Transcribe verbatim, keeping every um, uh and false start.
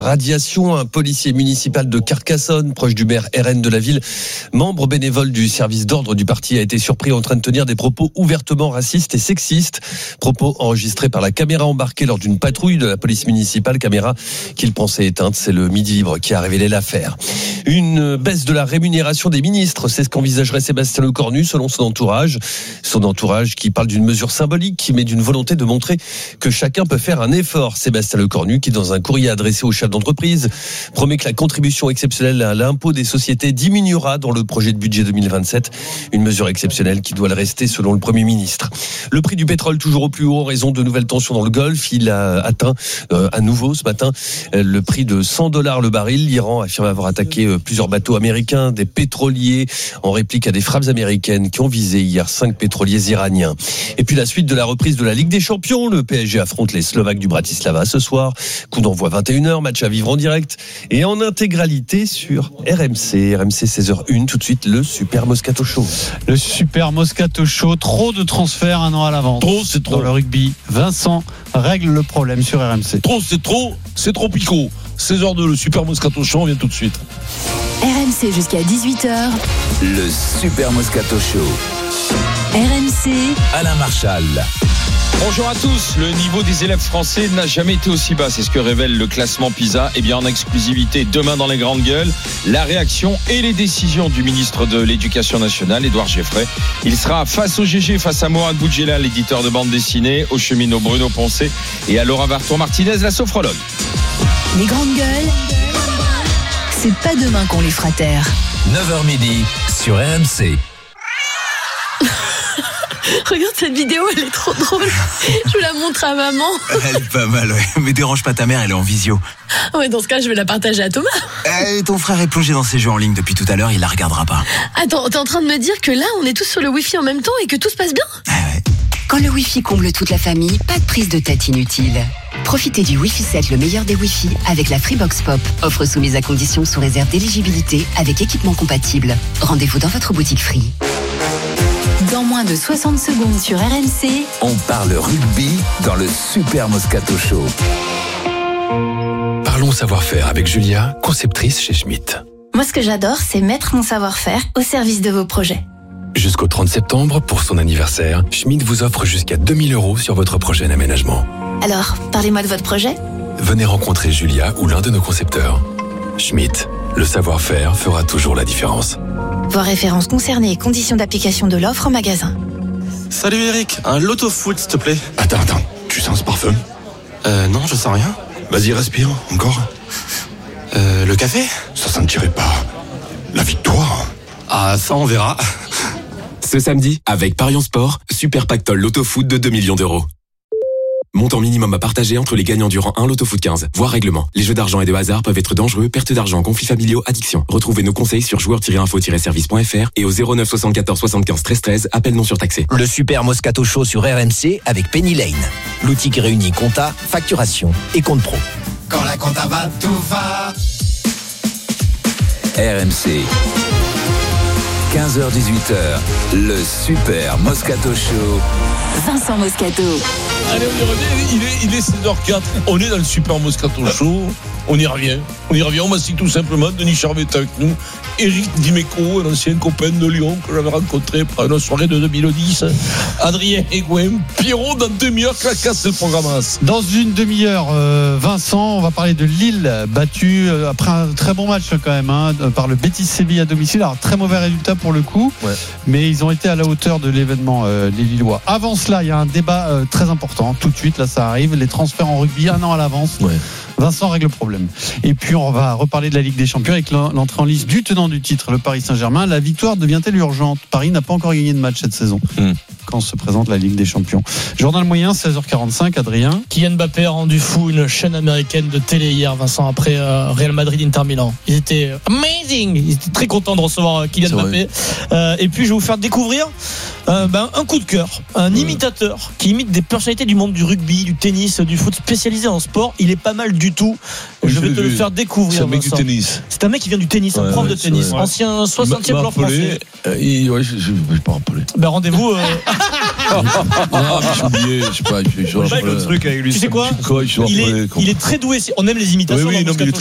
Radiation, un policier municipal de Carcassonne, proche du maire R N de la ville, membre bénévole du service d'ordre du parti, a été surpris en train de tenir des propos ouvertement racistes et sexistes. Propos enregistrés par la caméra embarquée lors d'une patrouille de la police municipale, caméra qu'il pensait éteinte. C'est le Midi Libre qui a révélé l'affaire. Une baisse de la rémunération des ministres, c'est ce qu'envisagerait Sébastien Lecornu selon son entourage. Son entourage qui parle d'une mesure symbolique, mais d'une volonté de montrer que chacun peut faire un effort. Sébastien Lecornu qui, dans un courrier adressé au chef d'entreprise, promet que la contribution exceptionnelle à l'impôt des sociétés diminuera dans le projet de budget deux mille vingt-sept. Une mesure exceptionnelle qui doit le rester selon le Premier ministre. Le prix du pétrole toujours au plus haut en raison de nouvelles tensions dans le Golfe. Il a atteint euh, à nouveau ce matin euh, le prix de cent dollars le baril. L'Iran affirme avoir attaqué euh, plusieurs bateaux américains, des pétroliers, en réplique à des frappes américaines qui ont visé hier cinq pétroliers iraniens. Et puis la suite de la reprise de la Ligue des Champions. Le P S G affronte les Slovaques du Bratislava ce soir. Coup d'envoi vingt et une heures, match à vivre en direct et en intégralité sur R M C. R M C seize heures une, tout de suite le Super Moscato Show. Le Super Moscato Show, trop de transferts un an à l'avance. Trop, c'est trop. Dans le rugby, Vincent règle le problème sur R M C. Trop, c'est trop, c'est trop picot. seize heures deux, le Super Moscato Show, on vient tout de suite. R M C jusqu'à dix-huit heures. Le Super Moscato Show. R M C. Alain Marchal. Bonjour à tous. Le niveau des élèves français n'a jamais été aussi bas. C'est ce que révèle le classement PISA. Et bien en exclusivité demain dans les grandes gueules, la réaction et les décisions du ministre de l'Éducation nationale, Édouard Geoffrey. Il sera face au G G, face à Mourad Boudjela, l'éditeur de bande dessinée, au cheminot Bruno Poncet et à Laura Vartour-Martinez, la sophrologue. Les grandes gueules, c'est pas demain qu'on les fera taire. neuf heures midi sur R M C. Regarde cette vidéo, elle est trop drôle. Je vous la montre à maman. Elle est pas mal, ouais. Mais dérange pas ta mère, elle est en visio. Ouais, dans ce cas, je vais la partager à Thomas. Euh, ton frère est plongé dans ses jeux en ligne depuis tout à l'heure, il la regardera pas. Attends, t'es en train de me dire que là, on est tous sur le Wi-Fi en même temps et que tout se passe bien ? Ah ouais. Quand le Wi-Fi comble toute la famille, pas de prise de tête inutile. Profitez du Wi-Fi sept, le meilleur des Wi-Fi, avec la Freebox Pop. Offre soumise à condition sous réserve d'éligibilité avec équipement compatible. Rendez-vous dans votre boutique Free. Dans moins de soixante secondes sur R M C, On parle rugby dans le Super Moscato Show. Parlons savoir-faire avec Julia, conceptrice chez Schmitt. Moi, ce que j'adore, c'est mettre mon savoir-faire au service de vos projets. Jusqu'au trente septembre, pour son anniversaire, Schmitt vous offre jusqu'à deux mille euros sur votre projet d'aménagement. Alors, parlez-moi de votre projet. Venez rencontrer Julia ou l'un de nos concepteurs. Schmitt, le savoir-faire fera toujours la différence. Voir références concernées et conditions d'application de l'offre en magasin. Salut Eric, un loto foot s'il te plaît. Attends, attends, tu sens ce parfum ? Euh, non, je sens rien. Vas-y, respire, encore. Euh, le café ? Ça sentirait pas la victoire ? Ah, ça on verra. Ce samedi, avec Parion Sport, Super Pactole Loto Foot de deux millions d'euros. Montant minimum à partager entre les gagnants du rang un Loto Foot quinze. Voir règlement. Les jeux d'argent et de hasard peuvent être dangereux, perte d'argent, conflits familiaux, addiction. Retrouvez nos conseils sur joueurs tiret info tiret service point f r et au zéro neuf soixante-quatorze soixante-quinze treize treize, appel non surtaxé. Le Super Moscato Show sur R M C avec Penny Lane. L'outil qui réunit compta, facturation et compte pro. Quand la compta va, tout va. R M C. quinze heures dix-huit heures, le Super Moscato Show. Vincent Moscato. Allez, on y revient, il est, il est seize heures quatre, on est dans le Super Moscato Show, on y revient, on y revient, on m'assigne tout simplement, Denis Charvet est avec nous, Eric Dimeco, un ancien copain de Lyon que j'avais rencontré pour une soirée de deux mille dix, Adrien Egouin, Pierrot dans demi-heure, clacasse, c'est le programme. Dans une demi-heure, euh, Vincent, on va parler de Lille, battu euh, après un très bon match quand même, hein, par le Betis Séville à domicile. Alors très mauvais résultat pour le coup, ouais. Mais ils ont été à la hauteur de l'événement, euh, les Lillois. Avant cela, il y a un débat euh, très important, tout de suite, là ça arrive, les transferts en rugby, un an à l'avance. Ouais. Vincent règle le problème. Et puis on va reparler de la Ligue des Champions avec l'entrée en liste du tenant du titre, le Paris Saint-Germain. La victoire devient-elle urgente ? Paris n'a pas encore gagné de match cette saison. Mmh. Quand se présente la Ligue des Champions. Journal moyen, seize heures quarante-cinq, Adrien. Kylian Mbappé a rendu fou une chaîne américaine de télé hier, Vincent, après euh, Real Madrid-Inter Milan. Ils étaient amazing. Ils étaient très contents de recevoir Kylian C'est Mbappé. Euh, et puis je vais vous faire découvrir euh, ben, un coup de cœur, un mmh. imitateur qui imite des personnalités du monde du rugby, du tennis, du foot spécialisé en sport. Il est pas mal du du tout. Oui, je je vais l'ai te le vu. faire découvrir. C'est un mec du Vincent. tennis. C'est un mec qui vient du tennis, un Ouais, prof de ouais, tennis, ouais. ancien soixantième m'a joueur français. appelé, euh, il- ouais, je je- je vais pas rappeler. Ben rendez-vous. euh, Non, mais j'ai oublié, je sais pas, je je- je- Bah, je- tu sais quoi Quoi, je vais il rappeler, est, quoi. il est très doué. On aime les imitations. Oui, oui, dans non, mais il est Moscato